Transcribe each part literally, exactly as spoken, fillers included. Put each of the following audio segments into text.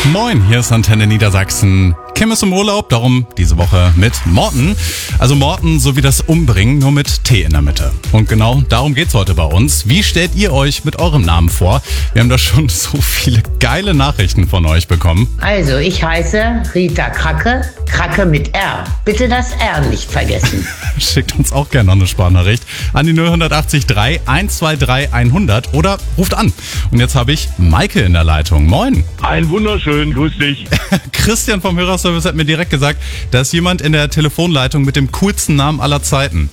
Moin, hier ist Antenne Niedersachsen. Kim ist im Urlaub, darum diese Woche mit Morten. Also Morten so wie das Umbringen, nur mit T in der Mitte. Und genau darum geht's heute bei uns. Wie stellt ihr euch mit eurem Namen vor? Wir haben da schon so viele geile Nachrichten von euch bekommen. Also, ich heiße Rita Kracke, Kracke mit R. Bitte das R nicht vergessen. Schickt uns auch gerne noch eine Sprachnachricht an die null acht drei eins zwei drei hundert oder ruft an. Und jetzt habe ich Maike in der Leitung. Moin. Ein wunderschön, grüß dich. Christian vom Hörerservice hat mir direkt gesagt, da ist jemand in der Telefonleitung mit dem coolsten Namen aller Zeiten.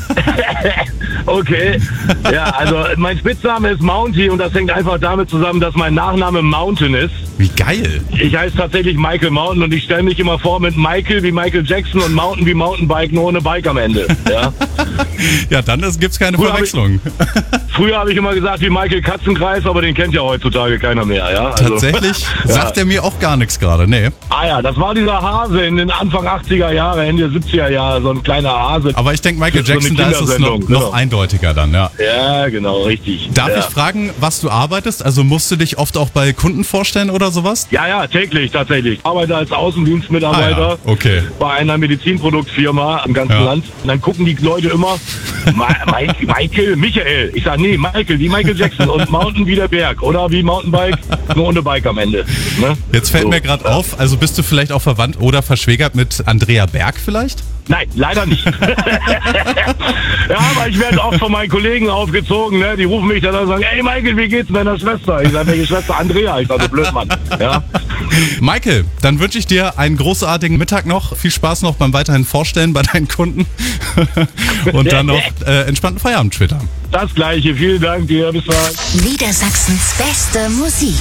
Okay, ja, also mein Spitzname ist Mounty und das hängt einfach damit zusammen, dass mein Nachname Mountain ist. Wie geil. Ich heiße tatsächlich Michael Mountain und ich stelle mich immer vor mit Michael wie Michael Jackson und Mountain wie Mountainbike, nur ohne Bike am Ende. Ja, ja dann gibt es keine früher Verwechslung. Hab ich, früher habe ich immer gesagt wie Michael Katzenkreis, aber den kennt ja heutzutage keiner mehr. Ja? Also, tatsächlich ja. Sagt er mir auch gar nichts gerade, nee. Ah ja, das war dieser Hase in den Anfang achtziger Jahre, Ende siebziger Jahre, so ein kleiner Hase. Aber ich denke, Michael Jackson, so da ist es noch, genau. noch eindeutiger dann, ja. Ja, genau, richtig. Darf ja. ich fragen, was du arbeitest? Also musst du dich oft auch bei Kunden vorstellen oder sowas? Ja, ja, täglich tatsächlich. Ich arbeite als Außendienstmitarbeiter ah, ja. okay. bei einer Medizinproduktfirma im ganzen ja. Land. Und dann gucken die Leute immer, Ma- Ma- Michael, Michael. Ich sage, nee, Michael, wie Michael Jackson und Mountain wie der Berg. Oder wie Mountainbike, nur ohne Bike am Ende. Ne? Jetzt fällt so. mir gerade auf, also bist du vielleicht auch verwandt oder verschwägert mit Andrea Berg vielleicht? Nein, leider nicht. Ja, aber ich werde oft von meinen Kollegen aufgezogen, ne? Die rufen mich dann und sagen, ey Michael, wie geht's mit deiner Schwester? Ich sage, welche Schwester? Andrea. Ich sage, blöd, Mann. Ja? Michael, dann wünsche ich dir einen großartigen Mittag noch. Viel Spaß noch beim weiterhin Vorstellen bei deinen Kunden. Und dann noch äh, entspannten Feierabend später. Das Gleiche. Vielen Dank dir. Bis bald. Niedersachsens beste Musik.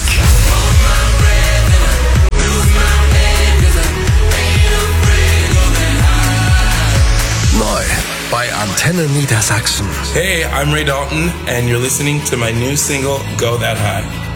Neu bei Antenne Niedersachsen. Hey, I'm Ray Dalton and you're listening to my new single, Go That High.